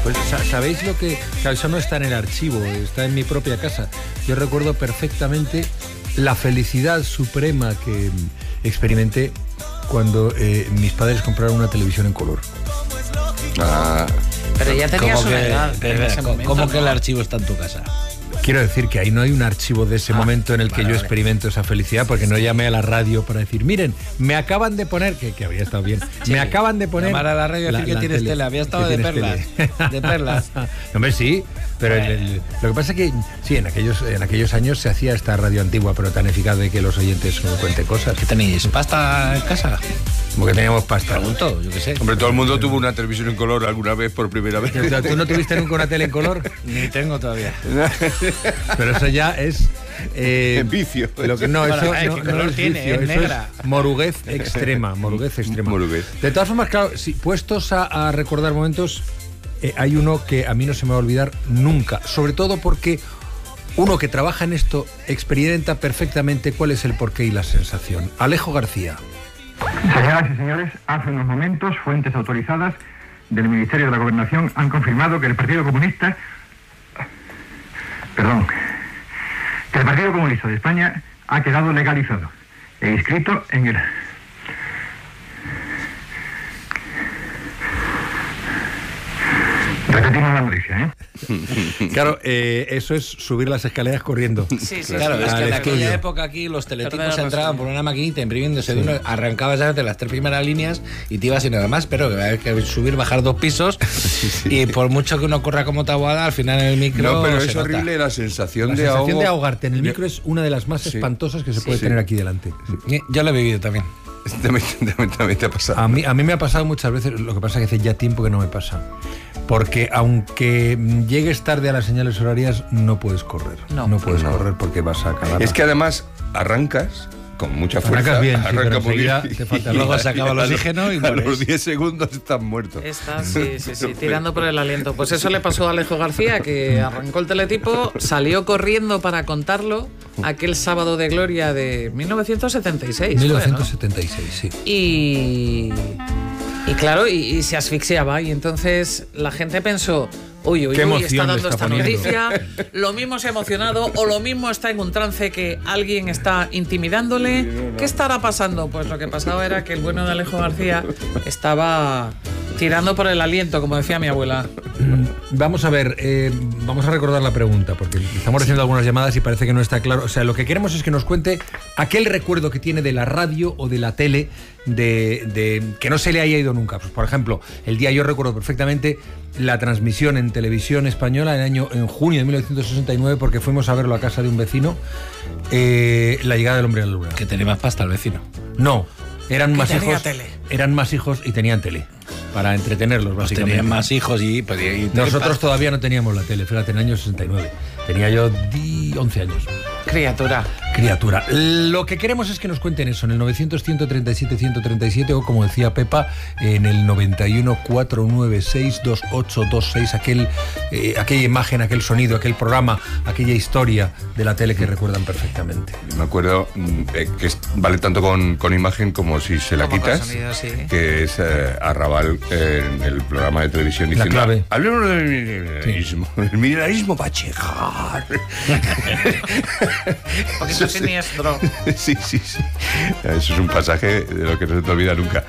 Pues ¿sabéis lo que...? Claro, eso no está en el archivo, está en mi propia casa. Yo recuerdo perfectamente la felicidad suprema que experimenté cuando mis padres compraron una televisión en color. Pero ya tenías una edad en ese momento. ¿Cómo que el archivo está en tu casa? Quiero decir que ahí no hay un archivo de ese momento en el que yo experimento esa felicidad, porque no llamé a la radio para decir, miren, me acaban de poner, que habría estado bien, me acaban de poner... Llamar a la radio y decir que tienes tele, había estado de perlas. De perlas. No, hombre, sí, pero lo que pasa es que, sí, en aquellos años se hacía esta radio antigua, pero tan eficaz de que los oyentes no cuenten cosas. ¿Qué tenéis? ¿Pasta en casa? Como que teníamos pasta. Pregunto, yo qué sé. Hombre, todo el mundo tuvo una televisión en color alguna vez por primera vez. ¿Tú no tuviste nunca una tele en color? Ni tengo todavía. Pero eso ya es... vicio. Lo que, no, eso ¿qué no color es tiene? vicio, Es eso negra. es moruguez extrema. De todas formas, claro, si puestos a recordar momentos, hay uno que a mí no se me va a olvidar nunca, sobre todo porque uno que trabaja en esto experimenta perfectamente cuál es el porqué y la sensación. Alejo García. Señoras y señores, hace unos momentos fuentes autorizadas del Ministerio de la Gobernación han confirmado que el Partido Comunista de España ha quedado legalizado e inscrito en el... Repetimos la noticia, ¿eh? Claro, eso es subir las escaleras corriendo. Sí, Claro, es que en aquella estudio. época aquí los teletipos Perdona, entraban por una maquinita imprimiéndose de uno, arrancabas ya de las 3 primeras líneas y te ibas y nada más, pero que hay que subir, bajar 2 pisos y por mucho que uno corra como tabuada, al final en el micro No, pero se es nota. horrible la sensación La de sensación ahogo. de ahogarte en el micro es una de las más espantosas que se puede tener aquí delante. Yo lo he vivido también. También te ha pasado. A mí me ha pasado muchas veces, lo que pasa es que hace ya tiempo que no me pasa. Porque aunque llegues tarde a las señales horarias, no puedes correr. No puedes correr porque vas a acabar. Es que además arrancas con mucha fuerza. Arrancas bien, sí, arranca pero muy bien. enseguida te falta Luego se acaba el oxígeno y a mueres. los 10 segundos estás muerto. Estás, sí, tirando por el aliento. Pues eso le pasó a Alejo García, que arrancó el teletipo, salió corriendo para contarlo aquel sábado de gloria de 1976. 1976, sí. Y claro, y se asfixiaba. Y entonces la gente pensó, uy, Qué está emoción le dando está esta poniendo. noticia, lo mismo se ha emocionado o lo mismo está en un trance que alguien está intimidándole. ¿Qué estará pasando? Pues lo que pasaba era que el bueno de Alejo García estaba tirando por el aliento, como decía mi abuela. Vamos a ver, vamos a recordar la pregunta, porque estamos recibiendo algunas llamadas y parece que no está claro. O sea, lo que queremos es que nos cuente aquel recuerdo que tiene de la radio o de la tele de que no se le haya ido nunca. Pues, por ejemplo, yo recuerdo perfectamente la transmisión en televisión española en junio de 1969, porque fuimos a verlo a casa de un vecino, la llegada del hombre a la luna. Que tenía más pasta el vecino. No, eran más tenía hijos. tele. Eran más hijos y tenían tele. Para entretenerlos, básicamente. Tenían más hijos y Nosotros todavía no teníamos la tele, fíjate, en el año 69. Tenía yo 11 años. Criatura. Lo que queremos es que nos cuenten eso en el 900-137-137 o, como decía Pepa, en el 91-496-2826, aquella imagen, aquel sonido, aquel programa, aquella historia de la tele que recuerdan perfectamente. Me acuerdo que vale tanto con imagen como si se la Como con quitas, sonido, sí. que es Arrabal en el programa de televisión diciendo, clave. hablemos del milenarismo. El milenarismo va a llegar. Un poquito siniestro. Sí. Eso es un pasaje de lo que no se te olvida nunca.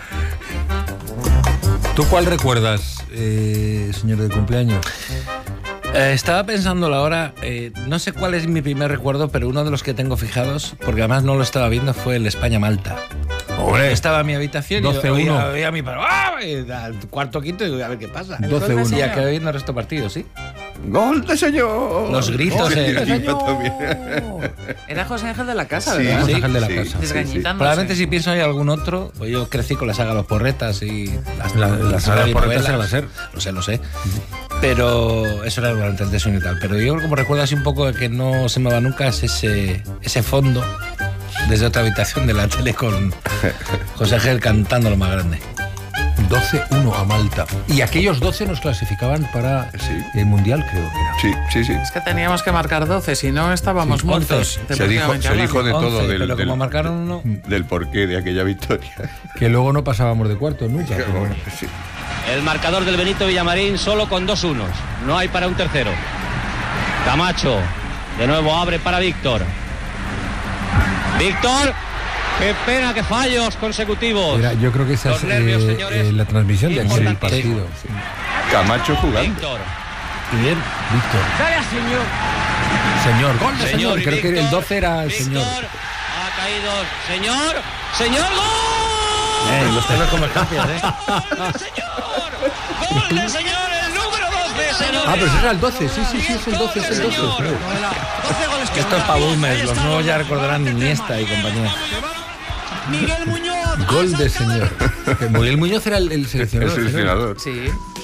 ¿Tú cuál recuerdas, señor de cumpleaños? Estaba pensando la hora, no sé cuál es mi primer recuerdo, pero uno de los que tengo fijados, porque además no lo estaba viendo, fue el España-Malta. ¡Hombre! Estaba en mi habitación y 12-1. oía a mi padre, ¡ah! Y al cuarto, quinto, y digo, a ver qué pasa. 12-1. Y acabé viendo el resto del partido, ¿sí? ¡Gol de señor! Los gritos, Sí, el yo también. Era José Ángel de la Casa, Sí, ¿verdad? José Ángel de la sí, Casa. Desgañitándose. Probablemente si pienso hay algún otro, pues yo crecí con la saga Los Porretas y La saga de Los Porretas era la SER. Lo sé. Pero eso era durante el desayuno y tal. Pero yo como recuerdo así un poco de que no se me va nunca es ese fondo desde otra habitación de la tele con José Ángel cantando lo más grande. 12-1 a Malta. Y aquellos 12 nos clasificaban para el Mundial, creo que era. Sí. Es que teníamos que marcar 12, si no estábamos muertos. Se dijo de todo 11, del, pero del, como marcaron uno... del porqué de aquella victoria. Que luego no pasábamos de cuarto nunca. Pero bueno. Sí. el marcador del Benito Villamarín solo con 2-1. No hay para un tercero. Camacho, de nuevo abre para Víctor. Víctor, qué pena, que fallos consecutivos. Mira, yo creo que esa es la transmisión de aquel partido. Sí. Camacho jugando. Víctor. Bien, Víctor. Dale a señor. Señor, gol de señor. Creo Víctor, que el 12 era el Víctor, señor. Ha caído. Señor, gol. Los pelos como escapias, Gol del señor, el número 12, señor. Ah, pero ese era el 12, sí, es el 12, es el 12. Señor. 12 goles que Esto es para boomers, los nuevos ya recordarán Iniesta y compañía. Miguel Muñoz. Gol de señor. Miguel Muñoz era el El seleccionador. seleccionador. Sí.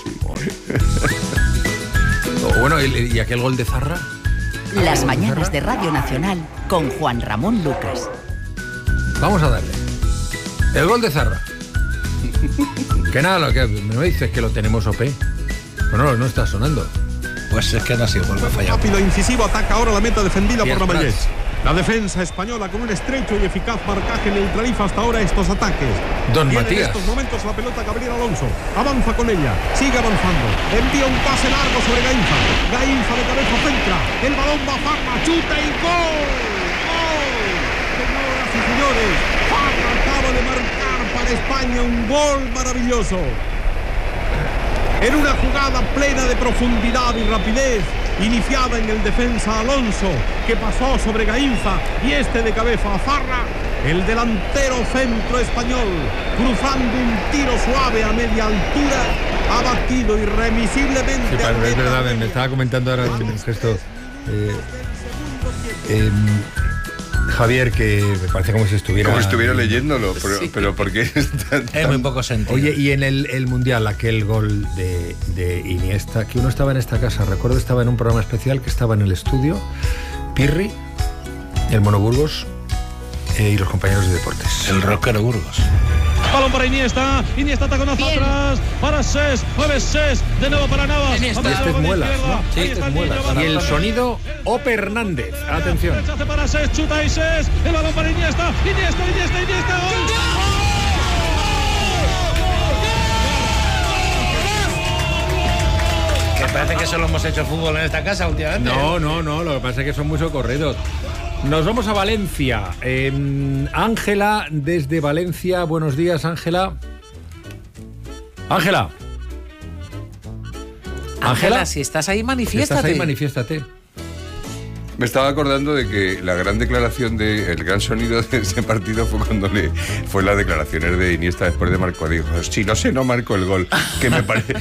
Bueno, ¿y aquel gol de Zarra? Las mañanas de Radio Nacional con Juan Ramón Lucas. Vamos a darle. El gol de Zarra. Que nada, lo que me dices que lo tenemos OP. Bueno, no está sonando. Pues es que no ha sido gol, me ha fallado. Rápido e incisivo ataca ahora la meta defendida por Pierre Lavallette. Prats. La defensa española con un estrecho y eficaz marcaje neutraliza hasta ahora estos ataques. Don Tiene Matías. en estos momentos la pelota Gabriel Alonso. Avanza con ella, sigue avanzando. Envía un pase largo sobre Gainza. Gainza de cabeza centra. El balón va a Farma, chuta y gol. ¡Gol! Señoras y señores, Farma acaba de marcar para España un gol maravilloso. En una jugada plena de profundidad y rapidez, iniciada en el defensa Alonso, que pasó sobre Gainza y este de cabeza a Farra, el delantero centro español, cruzando un tiro suave a media altura, ha batido irremisiblemente. Sí, es verdad, me estaba comentando ahora un gesto. Javier, que me parece como si estuviera... Como si estuviera leyéndolo, Sí. pero ¿por qué es tan... Es muy poco sentido. Oye, y en el Mundial, aquel gol de Iniesta, que uno estaba en esta casa, recuerdo estaba en un programa especial que estaba en el estudio, Pirri, el Mono Burgos y los compañeros de deportes. El rockero Burgos. Balón para Iniesta, Iniesta taconazo atrás, para Ses, mueve Ses, de nuevo para Navas. Iniesta. Abre Este es con Muelas, izquierda, ¿no? Sí, ahí este está es Muelas. niño, Y el va- sonido, Ope Hernández. Atención. Rechace para Ses, chuta y Ses, el balón para Iniesta, Iniesta, gol. Que parece que solo hemos hecho fútbol en esta casa últimamente. No, lo que pasa es que son muy socorridos. Nos vamos a Valencia. Ángela, desde Valencia. Buenos días, Ángela. Ángela. Ángela, si estás ahí, manifiéstate. Estás ahí, manifiéstate. Me estaba acordando de que la gran declaración el gran sonido de ese partido fue cuando fue las declaraciones de Iniesta después de marcó. Dijo, si no sé, no marco el gol. Que me pareció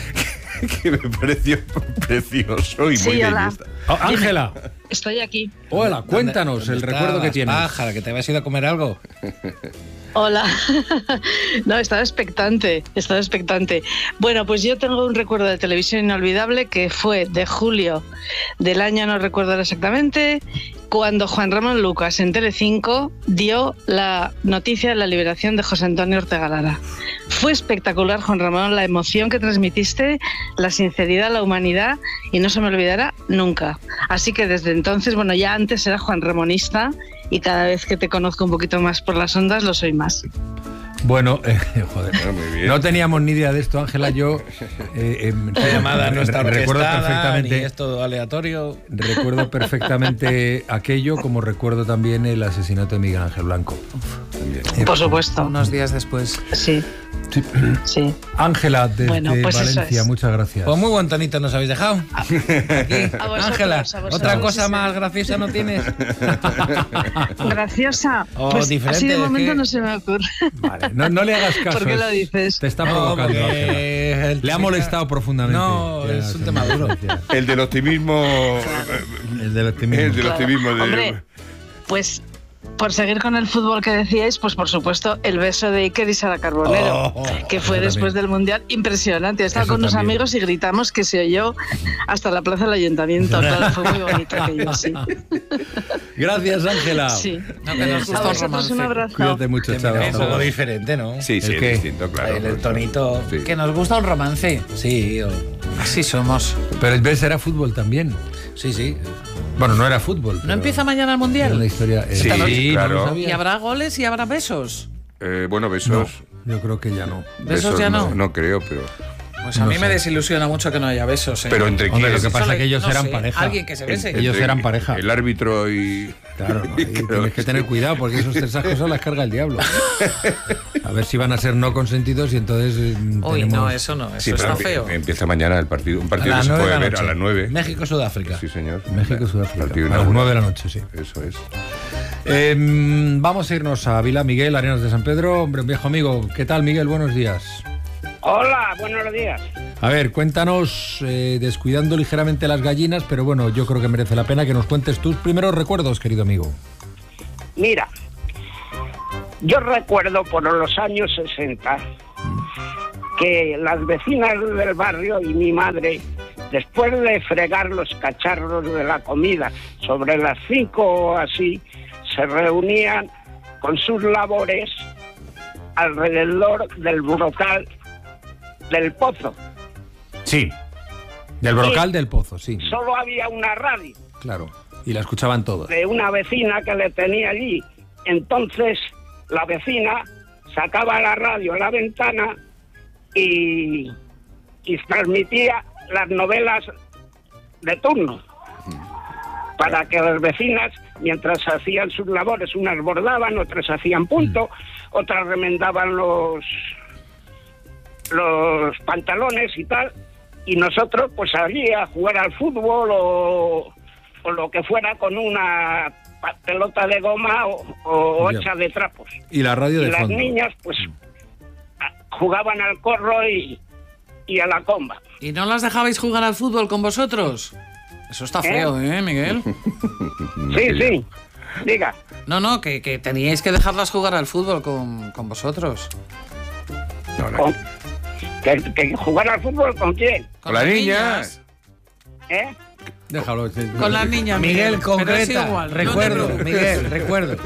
precioso y muy de hola. Iniesta. Oh, Ángela. Estoy aquí. Hola, cuéntanos ¿Dónde el recuerdo que estabas, tienes. pájara, que te habías ido a comer algo. Hola. No, estaba expectante. Bueno, pues yo tengo un recuerdo de televisión inolvidable que fue de julio del año, no recuerdo exactamente, cuando Juan Ramón Lucas en Telecinco dio la noticia de la liberación de José Antonio Ortega Lara. Fue espectacular, Juan Ramón, la emoción que transmitiste, la sinceridad, la humanidad, y no se me olvidará nunca. Así que desde entonces, bueno, ya antes era Juan Ramonista y cada vez que te conozco un poquito más por las ondas lo soy más. Bueno, joder, Bueno, muy bien. no teníamos ni idea de esto, Ángela. Yo La llamada no está recuerdo orquestada, perfectamente. ni es todo aleatorio. Recuerdo perfectamente aquello, como recuerdo también el asesinato de Miguel Ángel Blanco. Por supuesto. Unos días después. Sí, Sí. sí. Ángela, desde Bueno, pues eso Valencia, es. muchas gracias. Pues muy buen tonito nos habéis dejado. Aquí. A vosotros, Ángela, a vosotros. otra cosa Sí, más sí. graciosa no tienes. Graciosa. O Pues diferente, así de es momento que- no se me ocurre. Vale, no le hagas caso. ¿Por qué lo dices? Te está No, provocando, porque Ángela. el Le ha chica- molestado profundamente. No, Ya, es un sí, tema duro. El del optimismo. El del optimismo. El del optimismo. Hombre, pues por seguir con el fútbol que decíais, pues por supuesto el beso de Iker y Sara Carbonero, que fue eso después también. del Mundial impresionante. Estaba Eso con unos también. amigos y gritamos que se oyó hasta la plaza del ayuntamiento. Claro, fue muy bonito aquello, sí. Gracias, Ángela. Sí. No, que nos gusta A un vosotros romance. un abrazo. Cuídate mucho, Que chaval. mira, un poco diferente, ¿no? Sí, sí, ¿El es qué? distinto, claro. El tonito. Sí. Que nos gusta un romance. Sí, Así somos. Pero ves, era fútbol también. sí. Bueno, no era fútbol. ¿No pero empieza mañana el era una Mundial? historia. Sí, no claro. lo sabía. ¿Y habrá goles y habrá besos? Bueno, No, besos. yo creo que ya no. Besos ya no. No creo, pero. Pues a mí me desilusiona mucho que no haya besos. Pero entre Hombre, quiénes. lo que pasa es que ellos No eran sé, pareja. alguien que se bese. Ellos eran pareja. El árbitro y... Claro, ahí tienes que tener cuidado porque esas cosas las carga el diablo. A ver si van a ser no consentidos y entonces Uy, no, eso no, eso Sí, está pero feo. empieza mañana el partido. Un partido A que las se 9 puede de la ver a noche. las 9. México-Sudáfrica. Sí, señor. México-Sudáfrica. Partido A las inaugural. 9 de la noche, sí. Eso es. Vamos a irnos a Vila Miguel, Arenas de San Pedro. Hombre, un viejo amigo. ¿Qué tal, Miguel? Buenos días. Hola, buenos días. A ver, cuéntanos, descuidando ligeramente las gallinas, pero bueno, yo creo que merece la pena que nos cuentes tus primeros recuerdos, querido amigo. Mira, yo recuerdo por los años 60 que las vecinas del barrio y mi madre, después de fregar los cacharros de la comida sobre las 5 o así, se reunían con sus labores alrededor del brocal del pozo. Sí, del brocal del pozo, sí. Solo había una radio Claro, y la escuchaban todos. de una vecina que le tenía allí. Entonces la vecina sacaba la radio a la ventana y transmitía las novelas de turno para que las vecinas, mientras hacían sus labores, unas bordaban, otras hacían punto, otras remendaban los pantalones y tal, y nosotros pues allí a jugar al fútbol o lo que fuera con una pelota de goma o Ya. hocha de trapos. Y la radio de Y las fondo. niñas pues jugaban al corro y a la comba. ¿Y no las dejabais jugar al fútbol con vosotros? Eso está feo, Miguel? Sí, diga. No, que teníais que dejarlas jugar al fútbol con vosotros. ¿Que jugar al fútbol con quién? Con las niñas. ¿Eh? Déjalo. Con las niñas. Miguel, pero es concreta. igual, no Recuerdo, te preocupes. Miguel, recuerdo.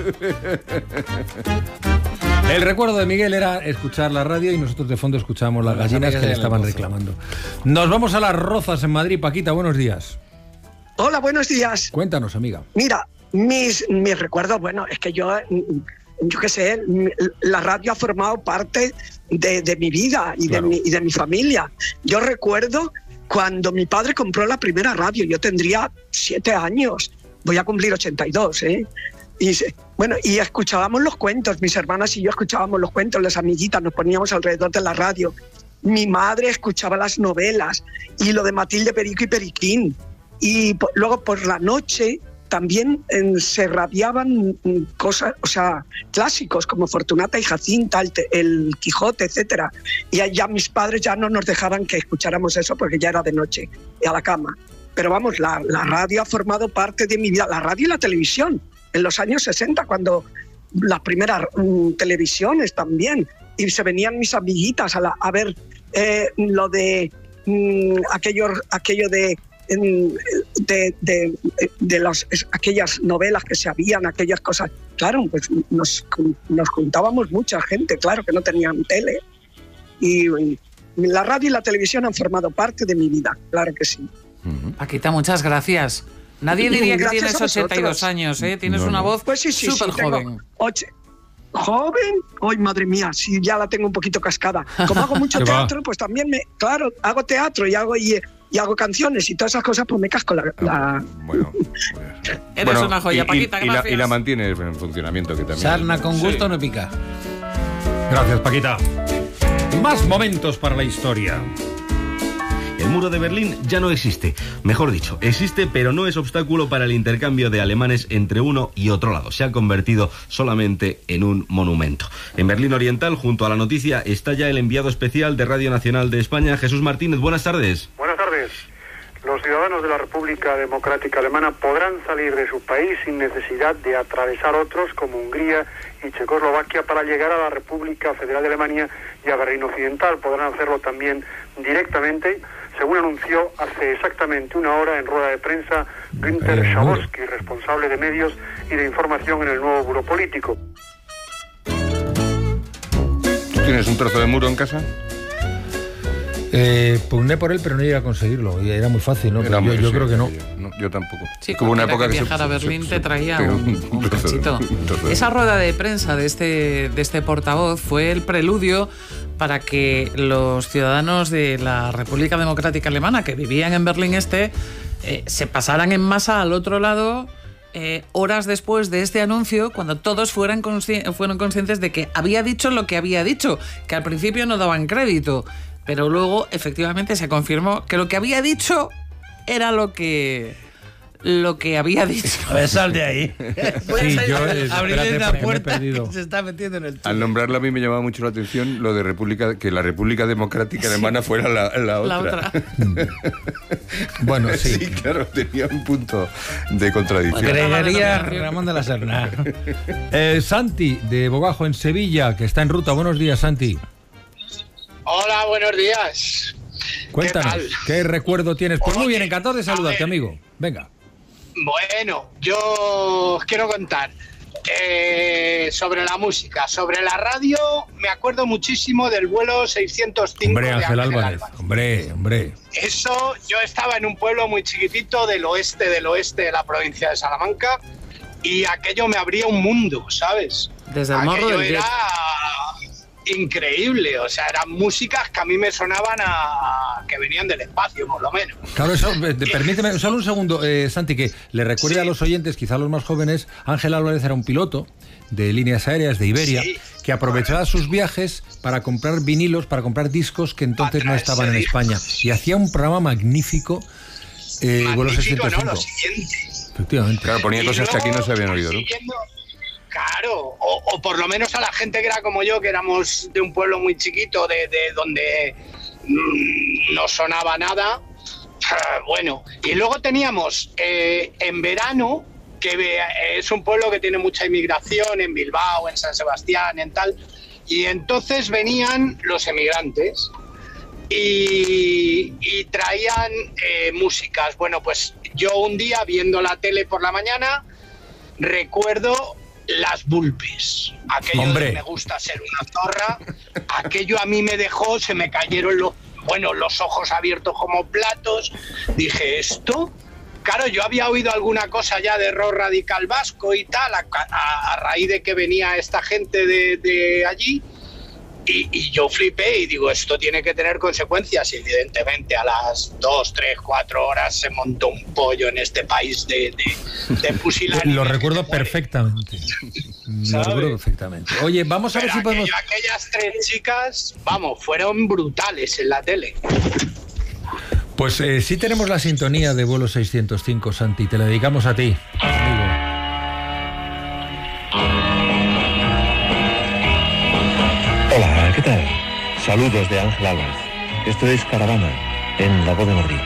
El recuerdo de Miguel era escuchar la radio y nosotros de fondo escuchábamos las gallinas que le estaban reclamando. Nos vamos a Las Rozas en Madrid. Paquita, buenos días. Hola, buenos días. Cuéntanos, amiga. Mira, mis recuerdos, bueno, es que yo qué sé, la radio ha formado parte de mi vida y, Claro. de mi familia. Yo recuerdo cuando mi padre compró la primera radio, yo tendría 7 años, voy a cumplir 82, ¿eh? Y escuchábamos los cuentos, mis hermanas y yo escuchábamos los cuentos, las amiguitas, nos poníamos alrededor de la radio. Mi madre escuchaba las novelas y lo de Matilde Perico y Periquín. Y luego por la noche también se radiaban cosas, o sea, clásicos como Fortunata y Jacinta, el Quijote, etcétera. Y ya mis padres ya no nos dejaban que escucháramos eso porque ya era de noche, y a la cama. Pero vamos, la radio ha formado parte de mi vida, la radio y la televisión. En los años 60, cuando las primeras televisiones también, y se venían mis amiguitas a ver lo de aquello de aquellas novelas que se habían, aquellas cosas. Claro, pues nos juntábamos mucha gente, claro, que no tenían tele. Y la radio y la televisión han formado parte de mi vida, claro que sí. Paquita, muchas gracias. Nadie diría que Gracias tienes a vosotros. 82 años, ¿eh? Tienes una voz Pues sí, súper tengo joven. ¿Joven? ¡Ay, madre mía! Sí, ya la tengo un poquito cascada. Como hago mucho ¿Qué va? teatro, pues también claro, hago teatro y hago canciones y todas esas cosas, pues me casco la... Bueno. Eres una joya, Paquita, y gracias. la mantiene en funcionamiento, que también. Sarna con gusto Sí. no pica. Gracias, Paquita. Más momentos para la historia. El muro de Berlín ya no existe. Mejor dicho, existe, pero no es obstáculo para el intercambio de alemanes entre uno y otro lado. Se ha convertido solamente en un monumento. En Berlín Oriental, junto a la noticia, está ya el enviado especial de Radio Nacional de España, Jesús Martínez. Buenas tardes. Buenas tardes. Los ciudadanos de la República Democrática Alemana podrán salir de su país sin necesidad de atravesar otros como Hungría y Checoslovaquia para llegar a la República Federal de Alemania y a Berlín Occidental. Podrán hacerlo también directamente, según anunció hace exactamente una hora en rueda de prensa Günther Schabowski, responsable de medios y de información en el nuevo Buró Político. ¿Tú tienes un trozo de muro en casa? Pugné por él, pero no llegué a conseguirlo. Y era muy fácil, ¿no? Pero yo creo que no. Yo tampoco. Sí, Hubo una cualquiera época que que viajara a Berlín te traía pegó un trozo, cachito. un trozo. Esa rueda de prensa de este portavoz fue el preludio para que los ciudadanos de la República Democrática Alemana que vivían en Berlín Este se pasaran en masa al otro lado horas después de este anuncio, cuando todos fueron conscientes de que había dicho lo que había dicho, que al principio no daban crédito, pero luego efectivamente se confirmó que lo que había dicho era lo que había dicho. A ver, sal de ahí. Sí, yo abrirle una puerta que se está metiendo en el túnel. Al nombrarlo a mí me llamaba mucho la atención lo de que la República Democrática Alemana fuera la otra. Bueno, sí. Sí, claro, tenía un punto de contradicción. Creería Ramón de la Serna. Santi, de Bogajo, en Sevilla, que está en ruta. Buenos días, Santi. Hola, buenos días. Cuéntanos, ¿qué recuerdo tienes? Pues muy bien, encantado de saludarte, amigo. Venga. Bueno, yo os quiero contar sobre la música, sobre la radio. Me acuerdo muchísimo del vuelo 605 hombre, de Ángel Álvarez. Hombre. Eso, yo estaba en un pueblo muy chiquitito del oeste de la provincia de Salamanca y aquello me abría un mundo, ¿sabes? Desde el morro del era increíble, o sea, eran músicas que a mí me sonaban que venían del espacio, por lo menos. Claro, eso, permíteme, solo un segundo, Santi, que le recuerde a los oyentes, quizá a los más jóvenes, Ángel Álvarez era un piloto de líneas aéreas de Iberia, que aprovechaba sus viajes para comprar vinilos, para comprar discos que entonces no estaban en España, y hacía un programa magnífico, Vuelo 605. ¿No? Lo siguiente. Efectivamente. Claro, ponía cosas que aquí no se habían oído, ¿no? Claro, o por lo menos a la gente que era como yo, que éramos de un pueblo muy chiquito, de donde no sonaba nada. Bueno, y luego teníamos en verano, que es un pueblo que tiene mucha inmigración, en Bilbao, en San Sebastián, en tal, y entonces venían los emigrantes y traían músicas. Bueno, pues yo un día viendo la tele por la mañana recuerdo Las Vulpes, aquello de me gusta ser una zorra, aquello a mí me dejó, se me cayeron los ojos abiertos como platos. Dije, ¿esto? Claro, yo había oído alguna cosa ya de rock radical vasco y tal, a raíz de que venía esta gente de allí, y yo flipé y digo, esto tiene que tener consecuencias. Y evidentemente a las 2, 3, 4 horas se montó un pollo en este país de pusilánimes. Lo recuerdo perfectamente. Lo recuerdo perfectamente. Oye, vamos a ver si podemos... Aquellas 3 chicas, vamos, fueron brutales en la tele. Pues sí tenemos la sintonía de Vuelo 605, Santi, te la dedicamos a ti, amigo. Hola, ¿qué tal? Saludos de Ángel Álvarez. Esto es Caravana, en La Voz de Madrid.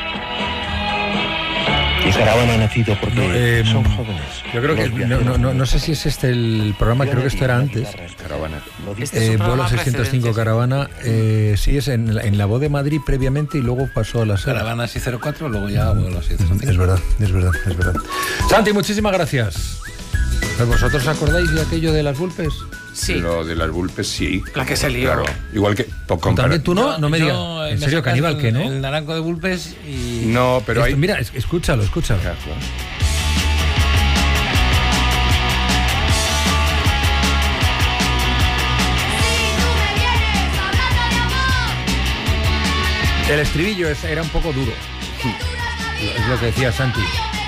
Y Caravana ha nacido porque son jóvenes. Yo creo que no sé si es este el programa, creo que esto era antes. Caravana. Vuelo 605 Caravana, sí es en La Voz de Madrid previamente y luego pasó a la SER. Caravana 604, luego ya Vuelo 605. Es verdad. Santi, muchísimas gracias. ¿Vosotros acordáis de aquello de Las Vulpes? Sí. Lo de Las Vulpes, sí. La que se lió. Claro. Igual que... ¿También tú no? No me digas. ¿En serio, Caníbal, qué no? El naranjo de Vulpes y... No, pero hay... Mira, escúchalo. Claro. El estribillo era un poco duro. Es lo que decía Santi.